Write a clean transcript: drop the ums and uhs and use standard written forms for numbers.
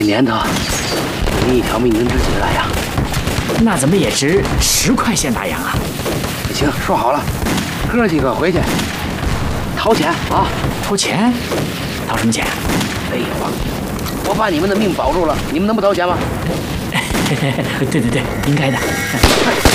年头，你一条命能值几个大洋？ 那怎么也值10块钱大洋啊？ 行，说好了，哥几个回去掏钱啊！ 掏钱？掏什么钱？ 废话，我把你们的命保住了，你们能不掏钱吗？ 对，应该的。